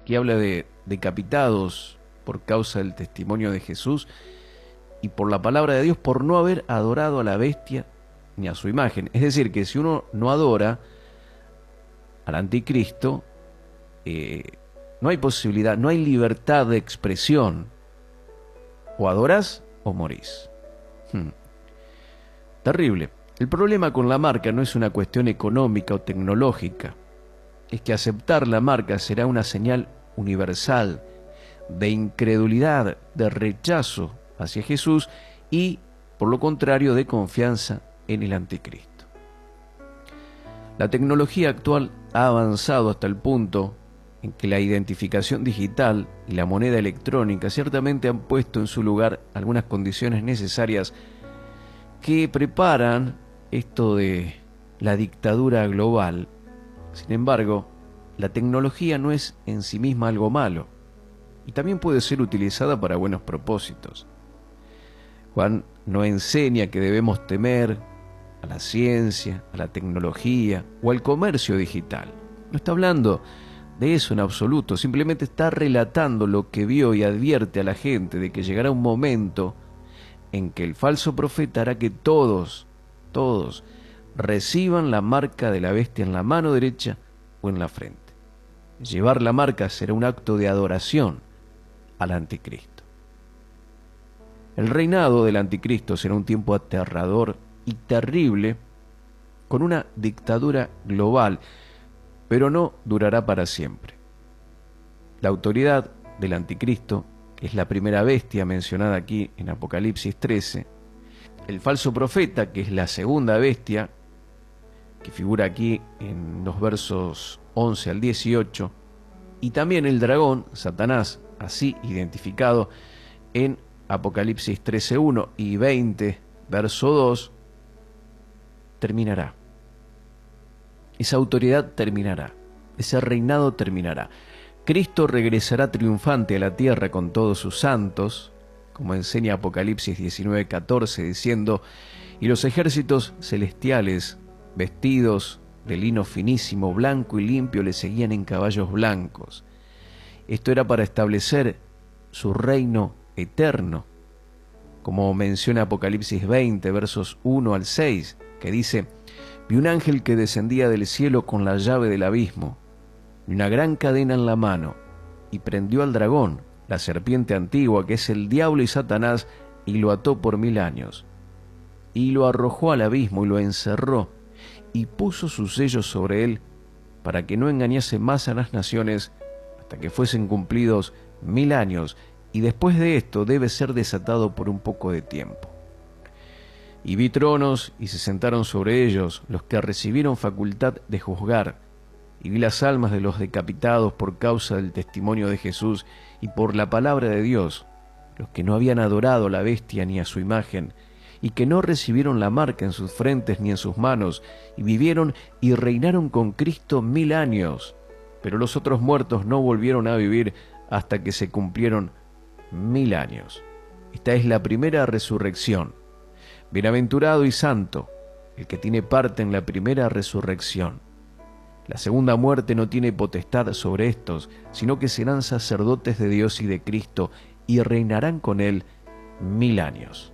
Aquí habla de decapitados por causa del testimonio de Jesús y por la palabra de Dios, por no haber adorado a la bestia ni a su imagen. Es decir, que si uno no adora al anticristo, no hay posibilidad, no hay libertad de expresión. O adorás o morís. Terrible. El problema con la marca no es una cuestión económica o tecnológica. Es que aceptar la marca será una señal universal de incredulidad, de rechazo hacia Jesús y, por lo contrario, de confianza en el anticristo. La tecnología actual ha avanzado hasta el punto en que la identificación digital y la moneda electrónica ciertamente han puesto en su lugar algunas condiciones necesarias que preparan esto de la dictadura global. Sin embargo, la tecnología no es en sí misma algo malo y también puede ser utilizada para buenos propósitos. Juan no enseña que debemos temer a la ciencia, a la tecnología o al comercio digital. No está hablando de eso en absoluto, simplemente está relatando lo que vio y advierte a la gente de que llegará un momento en que el falso profeta hará que todos reciban la marca de la bestia en la mano derecha o en la frente. Llevar la marca será un acto de adoración al anticristo. El reinado del anticristo será un tiempo aterrador y terrible, con una dictadura global, pero no durará para siempre. La autoridad del anticristo, que es la primera bestia mencionada aquí en Apocalipsis 13, el falso profeta, que es la segunda bestia, que figura aquí en los versos 11 al 18, y también el dragón, Satanás, así identificado en Apocalipsis 13:1 y 20, verso 2, terminará. Esa autoridad terminará, ese reinado terminará. Cristo regresará triunfante a la tierra con todos sus santos, como enseña Apocalipsis 19:14, diciendo: y los ejércitos celestiales, vestidos de lino finísimo, blanco y limpio, le seguían en caballos blancos. Esto era para establecer su reino eterno, como menciona Apocalipsis 20, versos 1 al 6, que dice: vi un ángel que descendía del cielo con la llave del abismo y una gran cadena en la mano, y prendió al dragón, la serpiente antigua, que es el diablo y Satanás, y lo ató por 1000 años. Y lo arrojó al abismo y lo encerró, y puso sus sellos sobre él, para que no engañase más a las naciones, hasta que fuesen cumplidos 1000 años, y después de esto debe ser desatado por un poco de tiempo. Y vi tronos, y se sentaron sobre ellos los que recibieron facultad de juzgar, y vi las almas de los decapitados por causa del testimonio de Jesús y por la palabra de Dios, los que no habían adorado a la bestia ni a su imagen, y que no recibieron la marca en sus frentes ni en sus manos, y vivieron y reinaron con Cristo 1000 años. Pero los otros muertos no volvieron a vivir hasta que se cumplieron 1000 años. Esta es la primera resurrección. Bienaventurado y santo el que tiene parte en la primera resurrección. La segunda muerte no tiene potestad sobre estos, sino que serán sacerdotes de Dios y de Cristo, y reinarán con él 1000 años.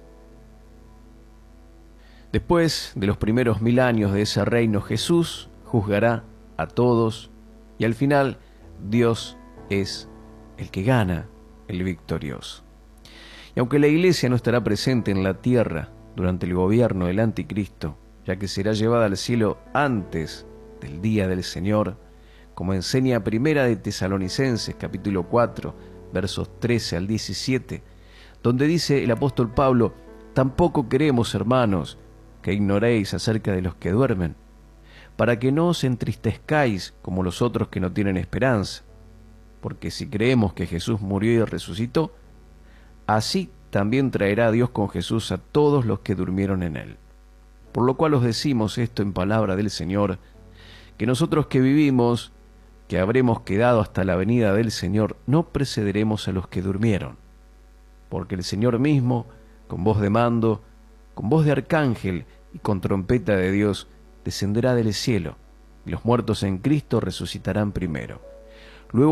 Después de los primeros 1000 años de ese reino, Jesús juzgará a todos, y al final Dios es el que gana, el victorioso. Y aunque la iglesia no estará presente en la tierra durante el gobierno del anticristo, ya que será llevada al cielo antes del día del Señor, como enseña Primera de Tesalonicenses capítulo 4, versos 13 al 17, donde dice el apóstol Pablo: tampoco queremos, hermanos, que ignoréis acerca de los que duermen, para que no os entristezcáis como los otros que no tienen esperanza, porque si creemos que Jesús murió y resucitó, así también traerá a Dios con Jesús a todos los que durmieron en él. Por lo cual os decimos esto en palabra del Señor, que nosotros que vivimos, que habremos quedado hasta la venida del Señor, no precederemos a los que durmieron. Porque el Señor mismo, con voz de mando, con voz de arcángel y con trompeta de Dios, descenderá del cielo, y los muertos en Cristo resucitarán primero.